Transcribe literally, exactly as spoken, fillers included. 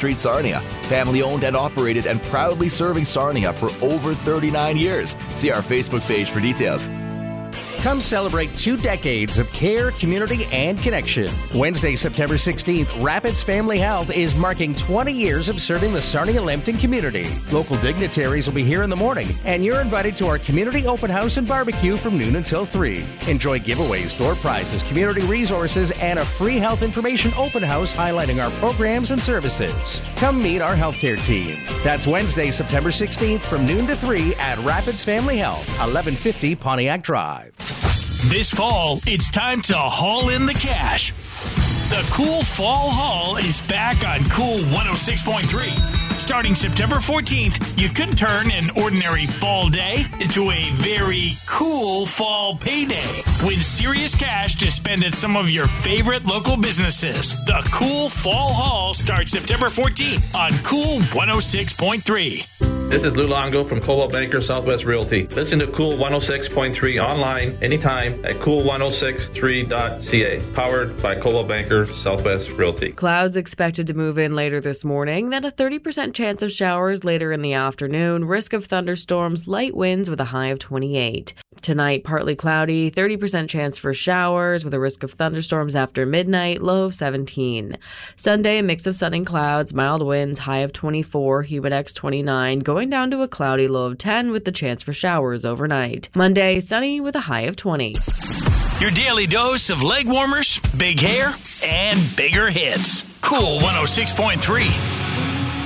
Street, Sarnia. Family owned and operated and proudly serving Sarnia for over thirty-nine years. See our Facebook page for details. Come celebrate two decades of care, community, and connection. Wednesday, September sixteenth, Rapids Family Health is marking twenty years of serving the Sarnia-Lambton community. Local dignitaries will be here in the morning, and you're invited to our community open house and barbecue from noon until three. Enjoy giveaways, door prizes, community resources, and a free health information open house highlighting our programs and services. Come meet our healthcare team. That's Wednesday, September sixteenth from noon to three at Rapids Family Health, eleven fifty Pontiac Drive. This fall, it's time to haul in the cash. The Cool Fall Haul is back on Cool one oh six point three. Starting September fourteenth, you could turn an ordinary fall day into a very cool fall payday with serious cash to spend at some of your favorite local businesses. The Cool Fall Haul starts September fourteenth on Cool one oh six point three. This is Lou Longo from Coldwell Banker Southwest Realty. Listen to Cool one oh six point three online anytime at cool one oh six three dot c a. Powered by Coldwell Banker Southwest Realty. Clouds expected to move in later this morning, then a thirty percent chance of showers later in the afternoon. Risk of thunderstorms, light winds with a high of twenty-eight. Tonight, partly cloudy, thirty percent chance for showers with a risk of thunderstorms after midnight, low of seventeen. Sunday, a mix of sun and clouds, mild winds, high of twenty-four, humidex twenty-nine, going down to a cloudy low of ten with the chance for showers overnight. Monday, sunny with a high of twenty. Your daily dose of leg warmers, big hair, and bigger hits. Cool one oh six point three.